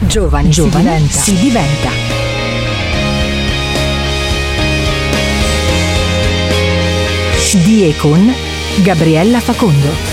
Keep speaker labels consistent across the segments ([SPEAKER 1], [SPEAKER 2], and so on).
[SPEAKER 1] Giovani si diventa. Di e con Gabriella Facondo.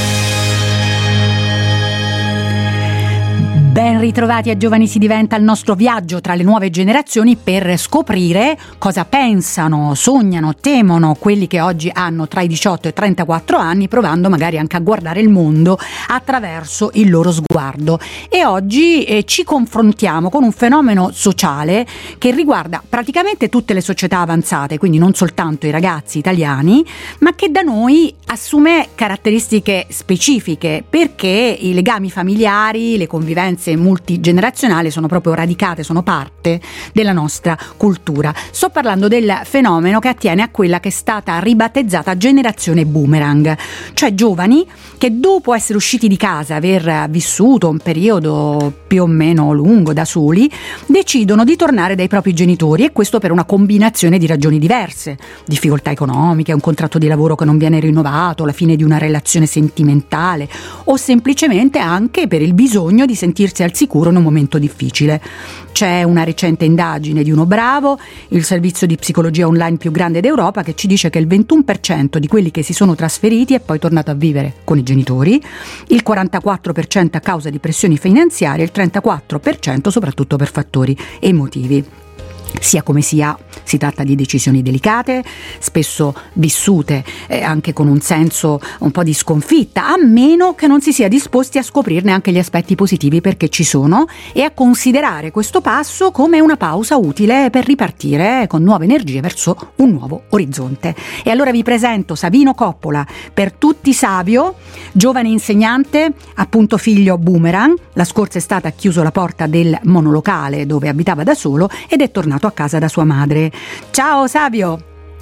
[SPEAKER 2] Ben ritrovati a Giovani si diventa, il nostro viaggio tra le nuove generazioni per scoprire cosa pensano, sognano, temono quelli che oggi hanno tra i 18 e i 34 anni, provando magari anche a guardare il mondo attraverso il loro sguardo. E oggi ci confrontiamo con un fenomeno sociale che riguarda praticamente tutte le società avanzate, quindi non soltanto i ragazzi italiani, ma che da noi assume caratteristiche specifiche, perché i legami familiari, le convivenze multigenerazionali sono proprio radicate, sono parte della nostra cultura. Sto parlando del fenomeno che attiene a quella che è stata ribattezzata generazione boomerang, cioè giovani che dopo essere usciti di casa, aver vissuto un periodo più o meno lungo da soli, decidono di tornare dai propri genitori, e questo per una combinazione di ragioni diverse: difficoltà economiche, un contratto di lavoro che non viene rinnovato, la fine di una relazione sentimentale, o semplicemente anche per il bisogno di sentirsi al sicuro in un momento difficile. C'è una recente indagine di Uno Bravo, il servizio di psicologia online più grande d'Europa, che ci dice che il 21% di quelli che si sono trasferiti è poi tornato a vivere con i genitori, il 44% a causa di pressioni finanziarie, il 34% soprattutto per fattori emotivi. Sia come sia, si tratta di decisioni delicate, spesso vissute anche con un senso un po' di sconfitta, a meno che non si sia disposti a scoprirne anche gli aspetti positivi, perché ci sono, e a considerare questo passo come una pausa utile per ripartire con nuove energie verso un nuovo orizzonte. E allora vi presento Savino Coppola, per tutti Savio, giovane insegnante, appunto figlio boomerang. La scorsa estate ha chiuso la porta del monolocale dove abitava da solo ed è tornato a casa da sua madre. Ciao Savio.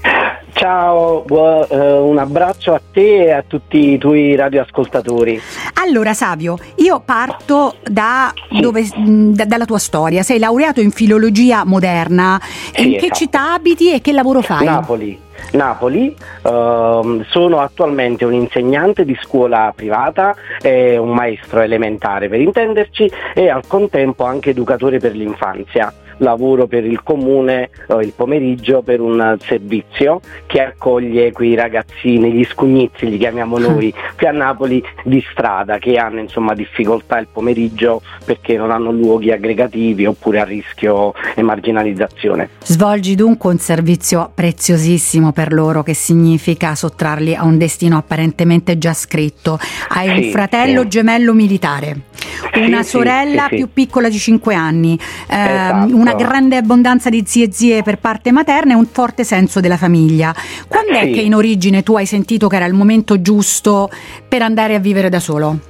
[SPEAKER 3] Ciao, un abbraccio a te e a tutti i tuoi radioascoltatori.
[SPEAKER 2] Allora Savio, io parto dalla tua storia. Sei laureato in filologia moderna.
[SPEAKER 3] Sì,
[SPEAKER 2] in che
[SPEAKER 3] esatto.
[SPEAKER 2] città abiti e che lavoro fai?
[SPEAKER 3] Napoli, sono attualmente un insegnante di scuola privata e un maestro elementare, per intenderci, e al contempo anche educatore per l'infanzia. Lavoro per il comune il pomeriggio per un servizio che accoglie quei ragazzini, gli scugnizi li chiamiamo noi qui a Napoli, di strada, che hanno insomma difficoltà il pomeriggio perché non hanno luoghi aggregativi oppure a rischio e marginalizzazione.
[SPEAKER 2] Svolgi dunque un servizio preziosissimo per loro, che significa sottrarli a un destino apparentemente già scritto. Hai un fratello gemello militare, una sorella più piccola di 5 anni,
[SPEAKER 3] esatto.
[SPEAKER 2] Una grande abbondanza di zie per parte materna e un forte senso della famiglia. Quando è che in origine tu hai sentito che era il momento giusto per andare a vivere da solo?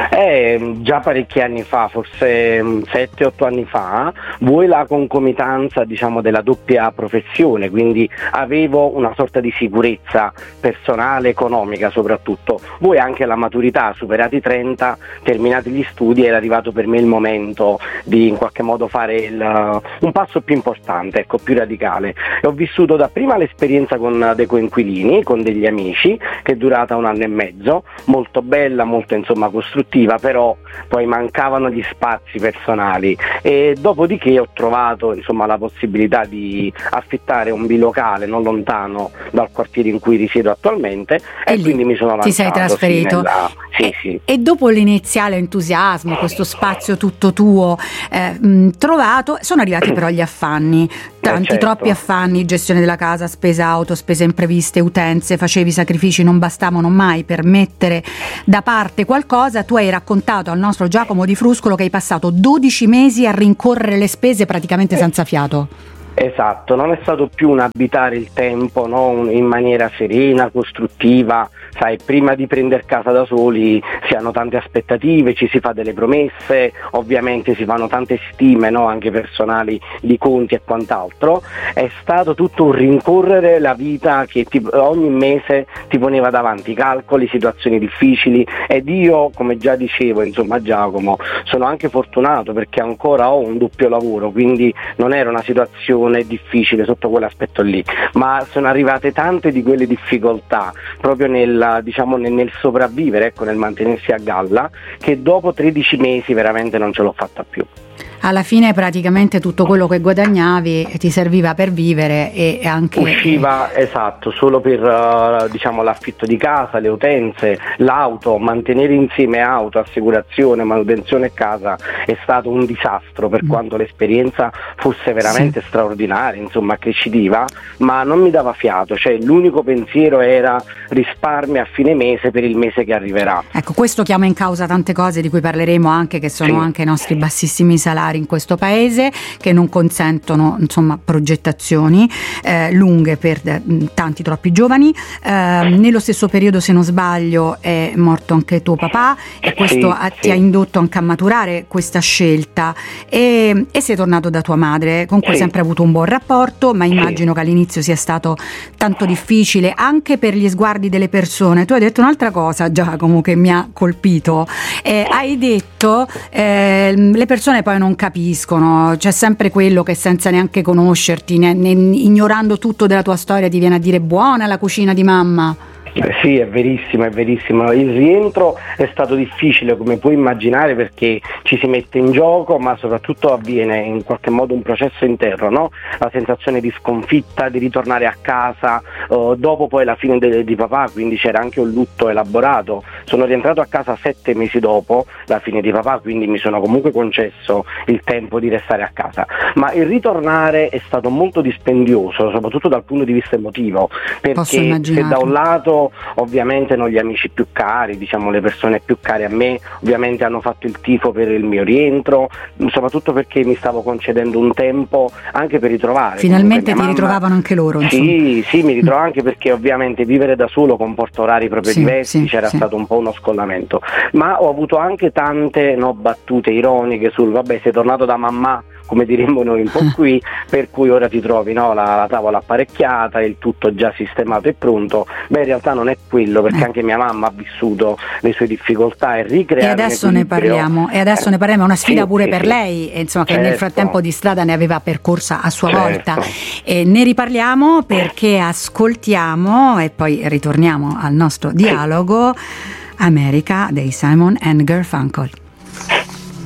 [SPEAKER 3] Già parecchi anni fa, forse 7-8 anni fa, vuoi la concomitanza della doppia professione, quindi avevo una sorta di sicurezza personale, economica soprattutto, vuoi anche la maturità, superati i 30, terminati gli studi, era arrivato per me il momento di in qualche modo fare un passo più importante, più radicale. E ho vissuto dapprima l'esperienza con dei coinquilini, con degli amici, che è durata 1 anno e mezzo, molto bella, molto costruttiva, però poi mancavano gli spazi personali, e dopodiché ho trovato la possibilità di affittare un bilocale non lontano dal quartiere in cui risiedo attualmente, e quindi mi sono lanciato.
[SPEAKER 2] Ti sei trasferito?
[SPEAKER 3] Sì.
[SPEAKER 2] E dopo l'iniziale entusiasmo, questo spazio tutto tuo trovato, sono arrivati però gli affanni, troppi affanni: gestione della casa, spesa auto, spese impreviste, utenze. Facevi sacrifici, non bastavano mai per mettere da parte qualcosa. Tu hai raccontato al nostro Giacomo Di Fruscolo che hai passato 12 mesi a rincorrere le spese praticamente senza fiato.
[SPEAKER 3] Esatto, non è stato più un abitare il tempo, no? In maniera serena, costruttiva. Sai, prima di prendere casa da soli si hanno tante aspettative, ci si fa delle promesse, ovviamente si fanno tante stime, no? Anche personali, di conti e quant'altro. È stato tutto un rincorrere la vita che ogni mese ti poneva davanti calcoli, situazioni difficili, ed io, come già dicevo Giacomo, sono anche fortunato perché ancora ho un doppio lavoro, quindi non era una situazione difficile sotto quell'aspetto lì, ma sono arrivate tante di quelle difficoltà proprio nel sopravvivere, nel mantenersi a galla, che dopo 13 mesi veramente non ce l'ho fatta più.
[SPEAKER 2] Alla fine praticamente tutto quello che guadagnavi ti serviva per vivere e anche
[SPEAKER 3] usciva, esatto, solo per diciamo l'affitto di casa, le utenze, l'auto, mantenere insieme auto, assicurazione, manutenzione e casa è stato un disastro, per quanto l'esperienza fosse veramente straordinaria, insomma accrescitiva, ma non mi dava fiato, cioè l'unico pensiero era risparmio a fine mese per il mese che arriverà.
[SPEAKER 2] Ecco, questo chiama in causa tante cose di cui parleremo anche, che sono anche i nostri bassissimi salari in questo paese, che non consentono insomma progettazioni lunghe per tanti troppi giovani. Nello stesso periodo, se non sbaglio, è morto anche tuo papà e questo ti ha indotto anche a maturare questa scelta e sei tornato da tua madre con cui hai sempre avuto un buon rapporto, ma immagino che all'inizio sia stato tanto difficile anche per gli sguardi delle persone. Tu hai detto un'altra cosa, Giacomo, che mi ha colpito, hai detto le persone poi non capiscono, c'è sempre quello che senza neanche conoscerti, ignorando tutto della tua storia, ti viene a dire buona la cucina di mamma.
[SPEAKER 3] Sì, è verissimo, è verissimo. Il rientro è stato difficile, come puoi immaginare, perché ci si mette in gioco, ma soprattutto avviene in qualche modo un processo interno, no? La sensazione di sconfitta, di ritornare a casa, dopo poi la fine di papà, quindi c'era anche un lutto elaborato. Sono rientrato a casa 7 mesi dopo la fine di papà, quindi mi sono comunque concesso il tempo di restare a casa. Ma il ritornare è stato molto dispendioso, soprattutto dal punto di vista emotivo, perché se da un lato ovviamente gli amici più cari, diciamo le persone più care a me, ovviamente hanno fatto il tifo per il mio rientro, soprattutto perché mi stavo concedendo un tempo anche per ritrovare.
[SPEAKER 2] Finalmente ti ritrovavano anche loro.
[SPEAKER 3] Sì, mi ritrovo anche perché ovviamente vivere da solo comporta orari proprio diversi, c'era stato un po' uno scollamento, ma ho avuto anche tante battute ironiche sul vabbè, sei tornato da mamma, come diremmo noi un po' qui, per cui ora ti trovi la tavola apparecchiata, il tutto già sistemato e pronto. Beh, in realtà non è quello, perché anche mia mamma ha vissuto le sue difficoltà e ricreare.
[SPEAKER 2] E adesso ne parliamo, è una sfida pure per lei, insomma, che nel frattempo di strada ne aveva percorsa a sua volta. E ne riparliamo perché ascoltiamo e poi ritorniamo al nostro dialogo America dei Simon and Garfunkel.